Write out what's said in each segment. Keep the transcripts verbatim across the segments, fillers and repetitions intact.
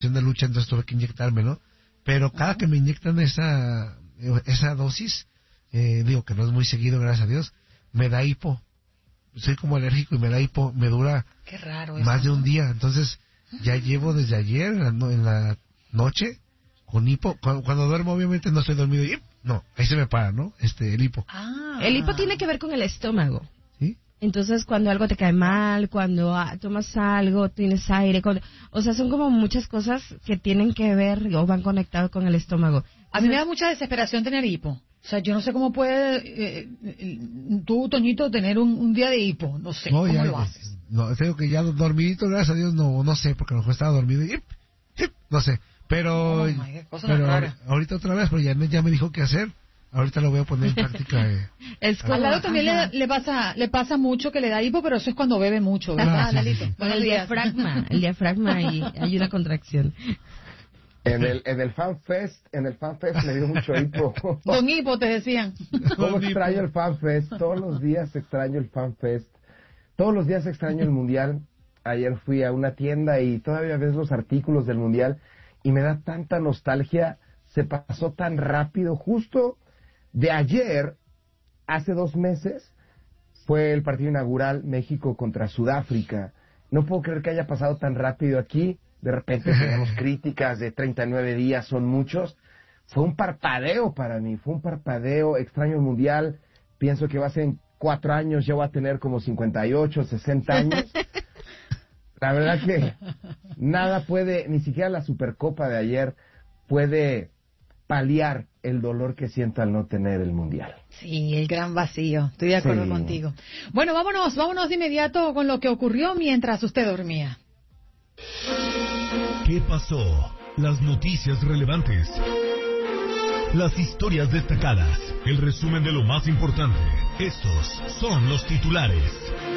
de lucha, entonces tuve que inyectármelo, pero cada uh-huh. que me inyectan esa esa dosis, eh, digo que no es muy seguido, gracias a Dios, me da hipo, soy como alérgico y me da hipo, me dura Qué raro más eso, de un ¿no? día, entonces ya llevo desde ayer en la, no, en la noche con hipo, cuando, cuando duermo obviamente no estoy dormido y no, ahí se me para, ¿no? Este, el hipo. Ah. El hipo tiene que ver con el estómago. ¿Sí? Entonces, cuando algo te cae mal, cuando ah, tomas algo, tienes aire, cuando, o sea, son como muchas cosas que tienen que ver o van conectados con el estómago. A mí me da mucha desesperación tener hipo. O sea, yo no sé cómo puede eh, tú, Toñito, tener un, un día de hipo. No sé, no, ¿cómo ya, lo haces? No, tengo que ya dormidito, gracias a Dios, no no sé, porque a lo mejor estaba dormido y no sé. Pero, oh, my God, pero ahorita otra vez, pero ya, ya me dijo qué hacer. Ahorita lo voy a poner en práctica. Eh, es como, al lado también le, le pasa le pasa mucho que le da hipo, pero eso es cuando bebe mucho, ¿verdad, ah, Lalito? Sí. Con el diafragma, el diafragma y hay una contracción. En el en el Fan Fest, en el Fan Fest me dio mucho hipo. Don Hipo te decían. ¿Cómo extraño el Fan Fest? Todos los días extraño el Fan Fest. Todos los días extraño el Mundial. Ayer fui a una tienda y todavía ves los artículos del Mundial y me da tanta nostalgia. Se pasó tan rápido. Justo de ayer, hace dos meses, fue el partido inaugural México contra Sudáfrica. No puedo creer que haya pasado tan rápido aquí. De repente tenemos críticas de treinta y nueve días, son muchos. Fue un parpadeo para mí, fue un parpadeo. Extraño el Mundial. Pienso que va a ser en cuatro años, ya voy a tener como cincuenta y ocho, sesenta años. La verdad que nada puede, ni siquiera la Supercopa de ayer puede paliar el dolor que siento al no tener el Mundial. Sí, el gran vacío. Estoy de acuerdo sí. contigo. Bueno, vámonos, vámonos de inmediato con lo que ocurrió mientras usted dormía. ¿Qué pasó? Las noticias relevantes. Las historias destacadas. El resumen de lo más importante. Estos son los titulares.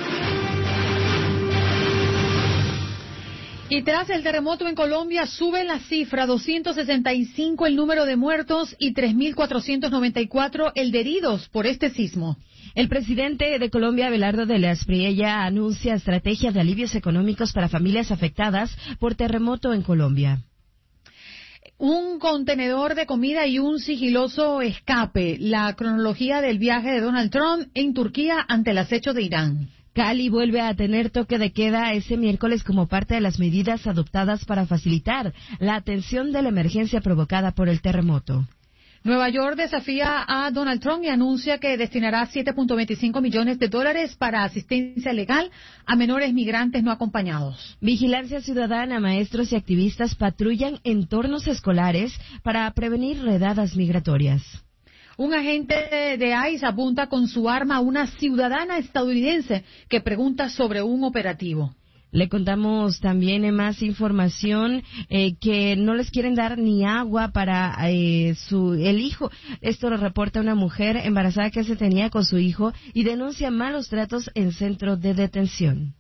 Y tras el terremoto en Colombia, sube la cifra, doscientos sesenta y cinco el número de muertos y tres mil cuatrocientos noventa y cuatro el de heridos por este sismo. El presidente de Colombia, Abelardo de la Espriella, anuncia estrategias de alivios económicos para familias afectadas por terremoto en Colombia. Un contenedor de comida y un sigiloso escape. La cronología del viaje de Donald Trump en Turquía ante el acecho de Irán. Cali vuelve a tener toque de queda ese miércoles como parte de las medidas adoptadas para facilitar la atención de la emergencia provocada por el terremoto. Nueva York desafía a Donald Trump y anuncia que destinará siete punto veinticinco millones de dólares para asistencia legal a menores migrantes no acompañados. Vigilancia ciudadana, maestros y activistas patrullan entornos escolares para prevenir redadas migratorias. Un agente de ICE apunta con su arma a una ciudadana estadounidense que pregunta sobre un operativo. Le contamos también en más información eh, que no les quieren dar ni agua para eh, su el hijo. Esto lo reporta una mujer embarazada que se tenía con su hijo y denuncia malos tratos en centro de detención.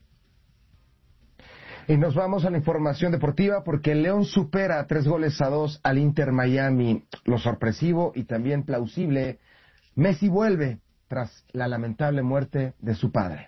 Y nos vamos a la información deportiva porque el León supera tres goles a dos al Inter Miami. Lo sorpresivo y también plausible, Messi vuelve tras la lamentable muerte de su padre.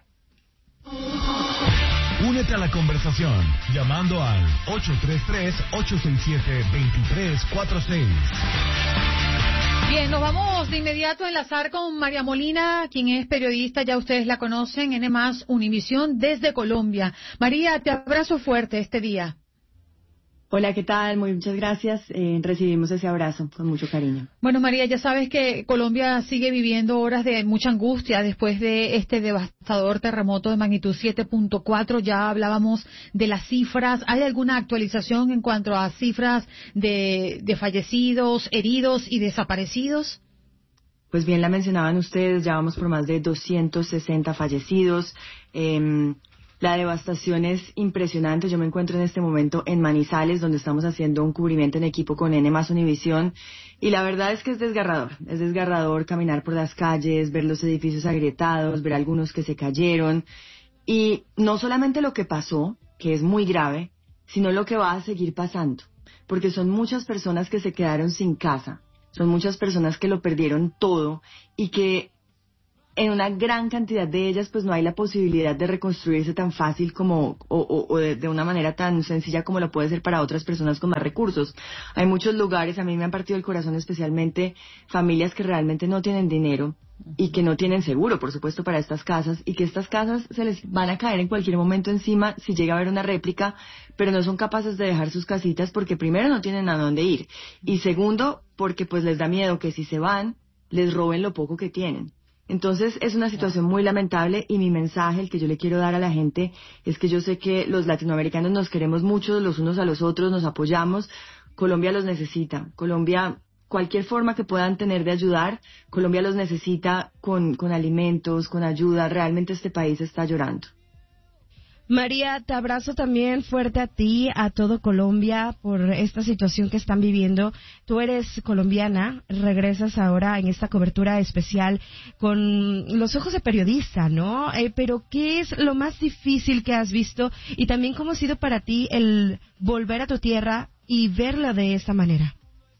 Únete a la conversación llamando al ocho tres tres, ocho seis siete, dos tres cuatro seis. Bien, nos vamos de inmediato a enlazar con María Molina, quien es periodista, ya ustedes la conocen, N más Univisión desde Colombia. María, te abrazo fuerte este día. Hola, ¿qué tal? Muy muchas gracias. Eh, recibimos ese abrazo con mucho cariño. Bueno, María, ya sabes que Colombia sigue viviendo horas de mucha angustia después de este devastador terremoto de magnitud siete punto cuatro. Ya hablábamos de las cifras. ¿Hay alguna actualización en cuanto a cifras de, de fallecidos, heridos y desaparecidos? Pues bien la mencionaban ustedes, ya vamos por más de doscientos sesenta fallecidos. Eh, La devastación es impresionante. Yo me encuentro en este momento en Manizales, donde estamos haciendo un cubrimiento en equipo con N más Univisión, y la verdad es que es desgarrador. Es desgarrador caminar por las calles, ver los edificios agrietados, ver algunos que se cayeron, y no solamente lo que pasó, que es muy grave, sino lo que va a seguir pasando, porque son muchas personas que se quedaron sin casa, son muchas personas que lo perdieron todo y que en una gran cantidad de ellas pues no hay la posibilidad de reconstruirse tan fácil como o, o, o de, de una manera tan sencilla como lo puede ser para otras personas con más recursos. Hay muchos lugares, a mí me han partido el corazón especialmente familias que realmente no tienen dinero y que no tienen seguro, por supuesto, para estas casas, y que estas casas se les van a caer en cualquier momento encima si llega a haber una réplica, pero no son capaces de dejar sus casitas porque primero no tienen a dónde ir y segundo porque pues les da miedo que si se van les roben lo poco que tienen. Entonces es una situación muy lamentable y mi mensaje, el que yo le quiero dar a la gente, es que yo sé que los latinoamericanos nos queremos mucho los unos a los otros, nos apoyamos. Colombia los necesita. Colombia, cualquier forma que puedan tener de ayudar, Colombia los necesita con, con alimentos, con ayuda. Realmente este país está llorando. María, te abrazo también fuerte a ti, a todo Colombia, por esta situación que están viviendo. Tú eres colombiana, regresas ahora en esta cobertura especial con los ojos de periodista, ¿no? Eh, pero ¿qué es lo más difícil que has visto? Y también, ¿cómo ha sido para ti el volver a tu tierra y verla de esta manera?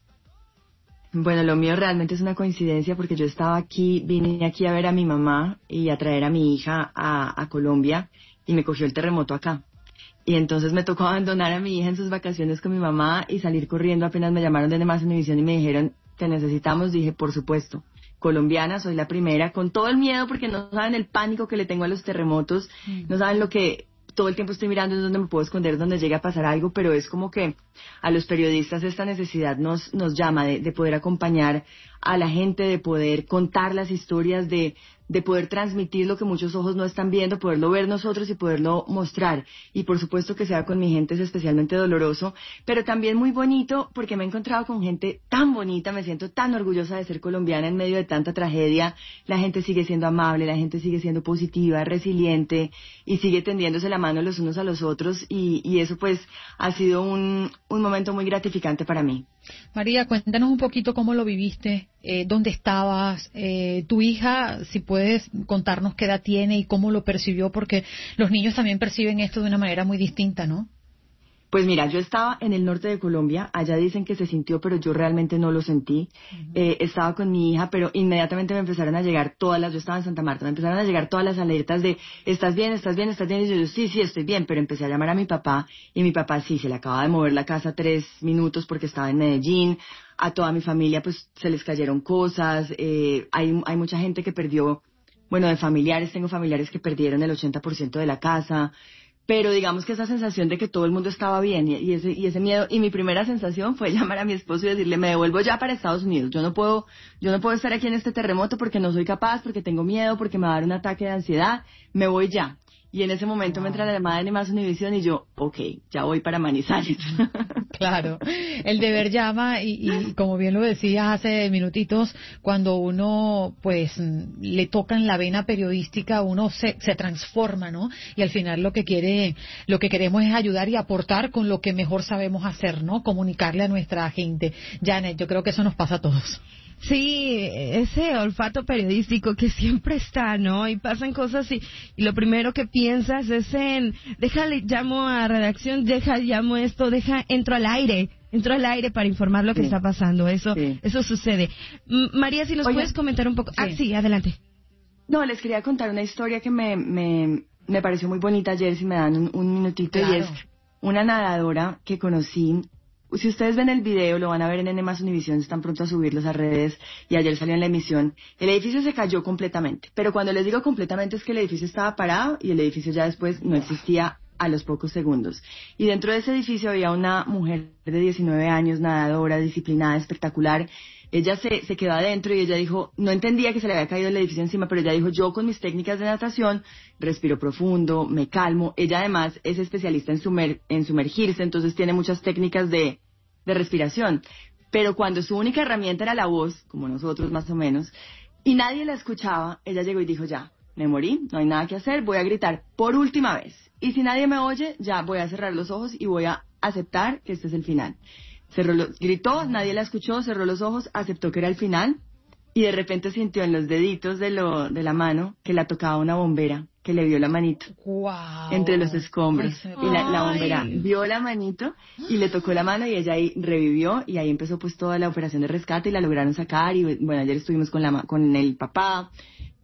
Bueno, lo mío realmente es una coincidencia porque yo estaba aquí, vine aquí a ver a mi mamá y a traer a mi hija a, a Colombia. Y me cogió el terremoto acá. Y entonces me tocó abandonar a mi hija en sus vacaciones con mi mamá y salir corriendo. Apenas me llamaron de Más Univisión y me dijeron, te necesitamos. Dije, por supuesto, colombiana, soy la primera, con todo el miedo porque no saben el pánico que le tengo a los terremotos, mm. no saben lo que todo el tiempo estoy mirando es donde me puedo esconder, donde llegue a pasar algo, pero es como que a los periodistas esta necesidad nos, nos llama de, de poder acompañar a la gente, de poder contar las historias, de, de poder transmitir lo que muchos ojos no están viendo, poderlo ver nosotros y poderlo mostrar. Y por supuesto que sea con mi gente es especialmente doloroso, pero también muy bonito porque me he encontrado con gente tan bonita, me siento tan orgullosa de ser colombiana en medio de tanta tragedia. La gente sigue siendo amable, la gente sigue siendo positiva, resiliente y sigue tendiéndose la mano los unos a los otros y, y eso pues ha sido un, un momento muy gratificante para mí. María, cuéntanos un poquito cómo lo viviste, eh, dónde estabas, eh, tu hija, si puedes contarnos qué edad tiene y cómo lo percibió, porque los niños también perciben esto de una manera muy distinta, ¿no? Pues mira, yo estaba en el norte de Colombia, allá dicen que se sintió, pero yo realmente no lo sentí. Uh-huh. Eh, estaba con mi hija, pero inmediatamente me empezaron a llegar todas las, yo estaba en Santa Marta, me empezaron a llegar todas las alertas de, ¿estás bien, estás bien, estás bien? Y yo, yo sí, sí, estoy bien, pero empecé a llamar a mi papá, y mi papá sí, se le acaba de mover la casa tres minutos porque estaba en Medellín. A toda mi familia, pues, se les cayeron cosas, eh, hay, hay mucha gente que perdió, bueno, de familiares, tengo familiares que perdieron el ochenta por ciento de la casa. Pero digamos que esa sensación de que todo el mundo estaba bien y, y ese y ese miedo, y mi primera sensación fue llamar a mi esposo y decirle, me devuelvo ya para Estados Unidos, yo no puedo yo no puedo estar aquí en este terremoto porque no soy capaz, porque tengo miedo, porque me va a dar un ataque de ansiedad, me voy ya. Y en ese momento wow. me entra la llamada de Más Univisión y yo, ok, ya voy para Manizales. Claro, el deber llama y, y como bien lo decías hace minutitos, cuando uno pues le toca en la vena periodística, uno se, se transforma, ¿no? Y al final lo que quiere, lo que queremos es ayudar y aportar con lo que mejor sabemos hacer, ¿no? Comunicarle a nuestra gente. Janet, yo creo que eso nos pasa a todos. Sí, ese olfato periodístico que siempre está, ¿no? Y pasan cosas y, y lo primero que piensas es en, déjale, llamo a redacción, deja, llamo esto, deja, entro al aire, entro al aire para informar lo que sí. está pasando. Eso, sí. eso sucede. M- María, si nos Oye, puedes comentar un poco. Sí. Ah, sí, adelante. No, les quería contar una historia que me, me, me pareció muy bonita ayer, si me dan un, un minutito, claro. Y es una nadadora que conocí. Si ustedes ven el video, lo van a ver en N Más Univisión, están pronto a subirlos a redes, y ayer salió en la emisión. El edificio se cayó completamente, pero cuando les digo completamente es que el edificio estaba parado y el edificio ya después no existía a los pocos segundos. Y dentro de ese edificio había una mujer de diecinueve años, nadadora, disciplinada, espectacular. Ella se, se quedó adentro y ella dijo, no entendía que se le había caído el edificio encima, pero ella dijo, yo con mis técnicas de natación respiro profundo, me calmo. Ella además es especialista en, sumer, en sumergirse, entonces tiene muchas técnicas de, de respiración. Pero cuando su única herramienta era la voz, como nosotros más o menos, y nadie la escuchaba, ella llegó y dijo, ya, me morí, no hay nada que hacer, voy a gritar por última vez. Y si nadie me oye, ya voy a cerrar los ojos y voy a aceptar que este es el final. Cerró los, gritó, nadie la escuchó, cerró los ojos, aceptó que era el final y de repente sintió en los deditos de, lo, de la mano que la tocaba una bombera, que le vio la manito wow. entre los escombros. Ay, y la, la bombera vio la manito y le tocó la mano y ella ahí revivió y ahí empezó pues toda la operación de rescate y la lograron sacar y bueno, ayer estuvimos con, la, con el papá,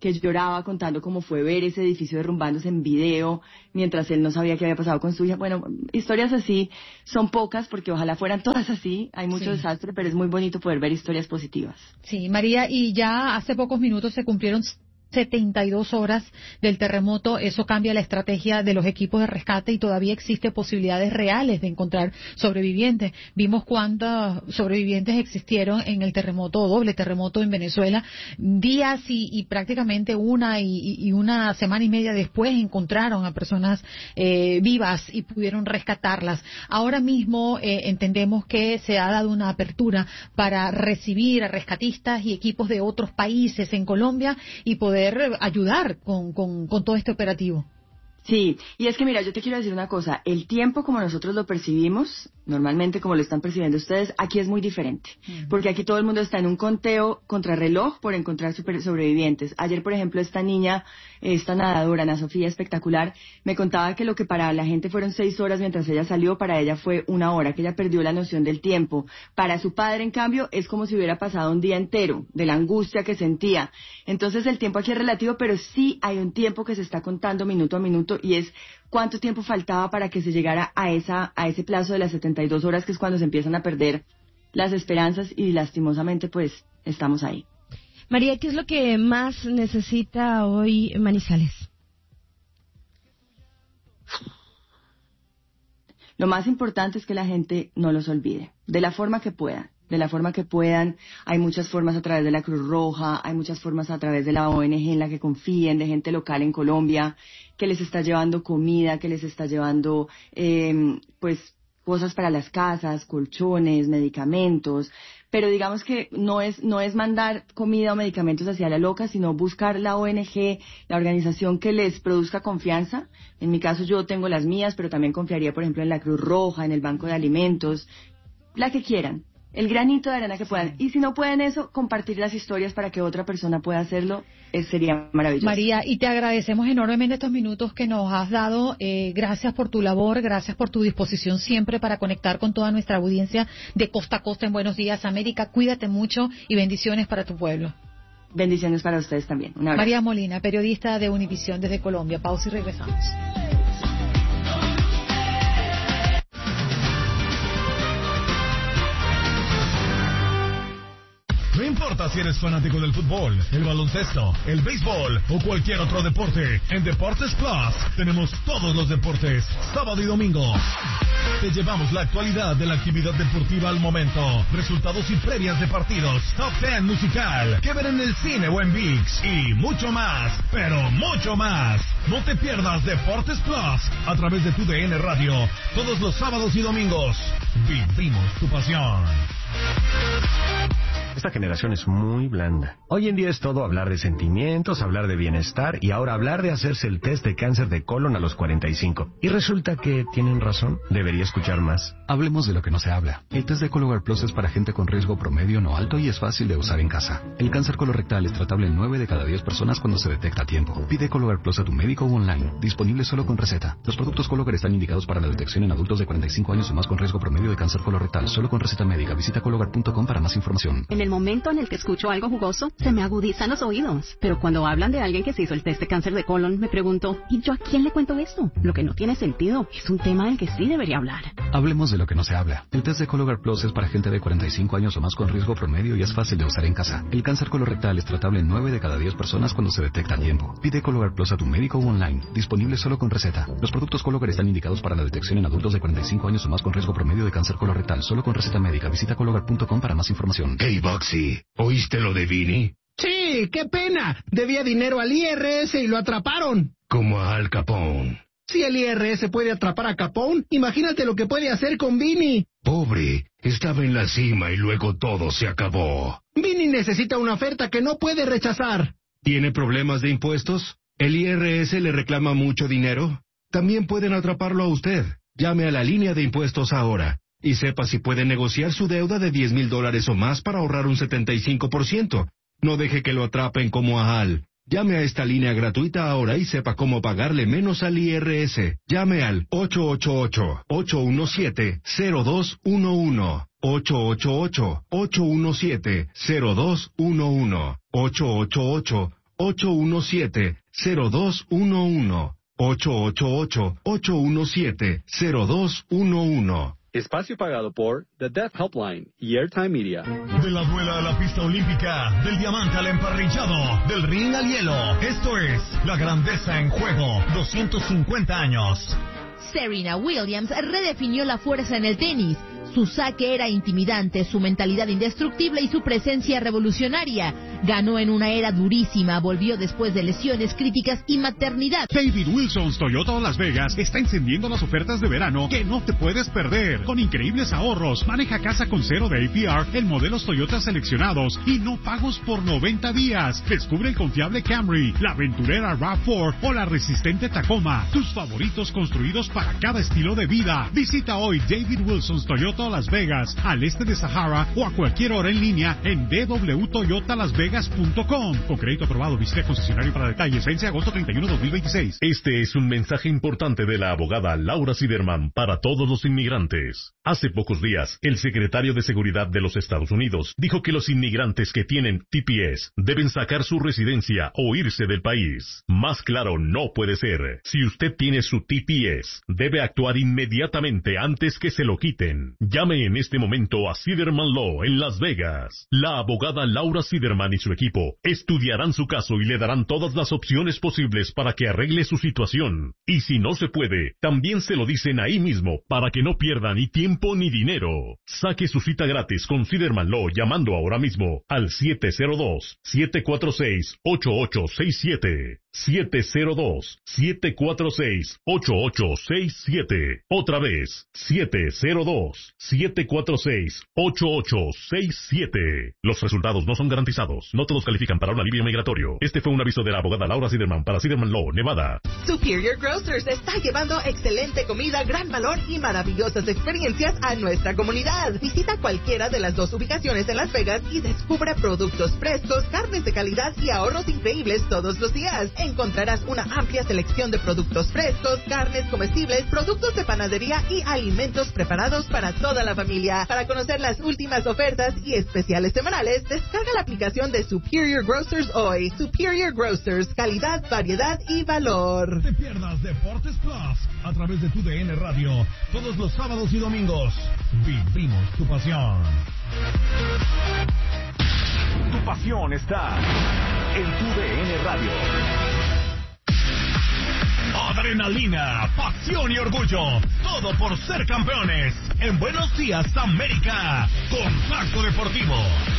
que lloraba contando cómo fue ver ese edificio derrumbándose en video, mientras él no sabía qué había pasado con su hija. Bueno, historias así son pocas, porque ojalá fueran todas así. Hay mucho sí. desastre, pero es muy bonito poder ver historias positivas. Sí, María, y ya hace pocos minutos se cumplieron setenta y dos horas del terremoto. Eso cambia la estrategia de los equipos de rescate y todavía existe posibilidades reales de encontrar sobrevivientes. Vimos cuántos sobrevivientes existieron en el terremoto, doble terremoto en Venezuela. Días y, y prácticamente una y, y una semana y media después encontraron a personas eh, vivas y pudieron rescatarlas. Ahora mismo eh, entendemos que se ha dado una apertura para recibir a rescatistas y equipos de otros países en Colombia y poder ayudar con, con, con todo este operativo. Sí, y es que mira, yo te quiero decir una cosa, el tiempo como nosotros lo percibimos, normalmente como lo están percibiendo ustedes, aquí es muy diferente, uh-huh. porque aquí todo el mundo está en un conteo contrarreloj por encontrar super sobrevivientes. Ayer, por ejemplo, esta niña, esta nadadora, Ana Sofía, espectacular, me contaba que lo que para la gente fueron seis horas mientras ella salió, para ella fue una hora, que ella perdió la noción del tiempo. Para su padre, en cambio, es como si hubiera pasado un día entero, de la angustia que sentía. Entonces el tiempo aquí es relativo, pero sí hay un tiempo que se está contando minuto a minuto, y es cuánto tiempo faltaba para que se llegara a esa a ese plazo de las setenta y dos horas, que es cuando se empiezan a perder las esperanzas, y lastimosamente pues estamos ahí. María, ¿qué es lo que más necesita hoy Manizales? Lo más importante es que la gente no los olvide, de la forma que puedan. de la forma que puedan. Hay muchas formas a través de la Cruz Roja, hay muchas formas a través de la O N G en la que confíen, de gente local en Colombia, que les está llevando comida, que les está llevando, eh, pues, cosas para las casas, colchones, medicamentos. Pero digamos que no es, no es mandar comida o medicamentos hacia la loca, sino buscar la O N G, la organización que les produzca confianza. En mi caso yo tengo las mías, pero también confiaría, por ejemplo, en la Cruz Roja, en el Banco de Alimentos, la que quieran. El granito de arena que puedan. Y si no pueden eso, compartir las historias para que otra persona pueda hacerlo, eh, sería maravilloso. María, y te agradecemos enormemente estos minutos que nos has dado. Eh, gracias por tu labor, gracias por tu disposición siempre para conectar con toda nuestra audiencia de costa a costa en Buenos Días América. Cuídate mucho y bendiciones para tu pueblo. Bendiciones para ustedes también. Un abrazo. María Molina, periodista de Univisión desde Colombia. Pausa y regresamos. No importa si eres fanático del fútbol, el baloncesto, el béisbol o cualquier otro deporte, en Deportes Plus tenemos todos los deportes, sábado y domingo. Te llevamos la actualidad de la actividad deportiva al momento, resultados y previas de partidos, top diez musical, que ver en el cine o en ViX y mucho más, pero mucho más. No te pierdas Deportes Plus a través de tu D N Radio, todos los sábados y domingos. Vivimos tu pasión. Esta generación es muy blanda. Hoy en día es todo hablar de sentimientos, hablar de bienestar y ahora hablar de hacerse el test de cáncer de colon a los cuarenta y cinco. Y resulta que tienen razón. Debería escuchar más. Hablemos de lo que no se habla. El test de Cologuard Plus es para gente con riesgo promedio no alto y es fácil de usar en casa. El cáncer colorectal es tratable en nueve de cada diez personas cuando se detecta a tiempo. Pide Cologuard Plus a tu médico o online. Disponible solo con receta. Los productos Cologuard están indicados para la detección en adultos de cuarenta y cinco años o más con riesgo promedio de cáncer colorectal. Solo con receta médica. Visita cologuard punto com para más información. En el momento en el que escucho algo jugoso, se me agudizan los oídos. Pero cuando hablan de alguien que se hizo el test de cáncer de colon, me pregunto, ¿y yo a quién le cuento esto? Lo que no tiene sentido. Es un tema del que sí debería hablar. Hablemos de lo que no se habla. El test de Cologuard Plus es para gente de cuarenta y cinco años o más con riesgo promedio y es fácil de usar en casa. El cáncer colorectal es tratable en nueve de cada diez personas cuando se detecta a tiempo. Pide Cologuard Plus a tu médico o online. Disponible solo con receta. Los productos Cologuard están indicados para la detección en adultos de cuarenta y cinco años o más con riesgo promedio de cáncer colorectal. Solo con receta médica. Visita cologuard punto com para más información. Hey, Boxy, ¿oíste lo de Vini? Sí, qué pena. Debía dinero al I R S y lo atraparon. Como a Al Capone. Si el I R S puede atrapar a Capone, imagínate lo que puede hacer con Vini. Pobre, estaba en la cima y luego todo se acabó. Vini necesita una oferta que no puede rechazar. ¿Tiene problemas de impuestos? ¿El I R S le reclama mucho dinero? También pueden atraparlo a usted. Llame a la línea de impuestos ahora y sepa si puede negociar su deuda de diez mil dólares o más para ahorrar un setenta y cinco por ciento. No deje que lo atrapen como a Al. Llame a esta línea gratuita ahora y sepa cómo pagarle menos al I R S. Llame al ocho ocho ocho, ocho uno siete, cero dos uno uno. ocho ocho ocho, ocho uno siete, cero dos uno uno. ocho ocho ocho, ocho uno siete, cero dos uno uno. ocho ocho ocho, ocho uno siete, cero dos uno uno. Espacio pagado por The Deaf Helpline y Airtime Media. De la duela a la pista olímpica, del diamante al emparrillado, del ring al hielo. Esto es La Grandeza en Juego, doscientos cincuenta años. Serena Williams redefinió la fuerza en el tenis. Su saque era intimidante, su mentalidad indestructible y su presencia revolucionaria. Ganó en una era durísima, volvió después de lesiones críticas y maternidad. David Wilson's Toyota Las Vegas está encendiendo las ofertas de verano que no te puedes perder. Con increíbles ahorros, maneja casa con cero de A P R en modelos Toyota seleccionados y no pagos por noventa días. Descubre el confiable Camry, la aventurera RAV cuatro o la resistente Tacoma. Tus favoritos construidos para cada estilo de vida. Visita hoy David Wilson's Toyota Las Vegas, al este de Sahara o a cualquier hora en línea en d w toyota las vegas punto com. Con crédito aprobado, visita concesionario para detalles. Vence agosto treinta y uno, dos mil veintiséis. Este es un mensaje importante de la abogada Laura Siderman para todos los inmigrantes. Hace pocos días, el secretario de Seguridad de los Estados Unidos dijo que los inmigrantes que tienen T P S deben sacar su residencia o irse del país. Más claro no puede ser. Si usted tiene su T P S, debe actuar inmediatamente antes que se lo quiten. Llame en este momento a Siderman Law en Las Vegas. La abogada Laura Siderman y su equipo estudiarán su caso y le darán todas las opciones posibles para que arregle su situación. Y si no se puede, también se lo dicen ahí mismo para que no pierda ni tiempo ni dinero. Saque su cita gratis con Siderman Law llamando ahora mismo al siete cero dos, siete cuatro seis, ocho ocho seis siete. siete cero dos, siete cuatro seis, ocho ocho seis siete. Otra vez, siete cero dos, siete cuatro seis, ocho ocho seis siete. Los resultados no son garantizados. No todos califican para un alivio migratorio. Este fue un aviso de la abogada Laura Siderman para Siderman Law, Nevada. Superior Grocers está llevando excelente comida, gran valor y maravillosas experiencias a nuestra comunidad. Visita cualquiera de las dos ubicaciones en Las Vegas y descubre productos frescos, carnes de calidad y ahorros increíbles todos los días. Encontrarás una amplia selección de productos frescos, carnes comestibles, productos de panadería y alimentos preparados para toda la familia. Para conocer las últimas ofertas y especiales semanales, descarga la aplicación de Superior Grocers hoy. Superior Grocers, calidad, variedad y valor. No te pierdas Deportes Plus a través de tu D N Radio todos los sábados y domingos. Vivimos tu pasión. Tu pasión está en tu D N Radio. Adrenalina, pasión y orgullo, todo por ser campeones. En Buenos Días, América, Contacto Deportivo.